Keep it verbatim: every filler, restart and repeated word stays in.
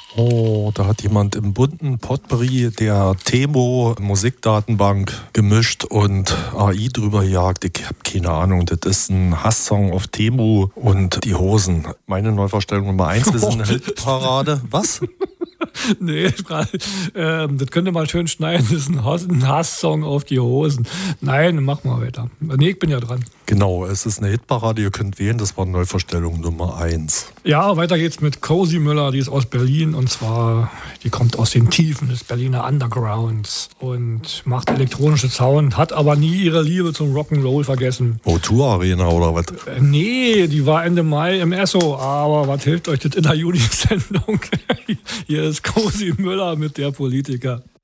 Oh, da hat jemand im bunten Potpourri der Temo Musikdatenbank gemischt und A I drüber gejagt. Ich habe keine Ahnung, das ist ein Hasssong auf Temu und die Hosen. Meine Neuvorstellung Nummer eins, wir sind eine Hitparade. Was? Nee, ähm, das könnte man schön schneiden, das ist ein, Hass, ein Hasssong auf die Hosen. Nein, mach mal weiter. Nee, ich bin ja dran. Genau, es ist eine Hitparade, ihr könnt wählen, das war Neuvorstellung Nummer eins. Ja, weiter geht's mit Cozy Müller, die ist aus Berlin und zwar, die kommt aus den Tiefen des Berliner Undergrounds und macht elektronische Sound, hat aber nie ihre Liebe zum Rock'n'Roll vergessen. O zwei Arena oder was? Äh, nee, die war Ende Mai im Esso, aber was hilft euch das in der Juni-Sendung? Hier ist Cozy Müller mit der Politiker.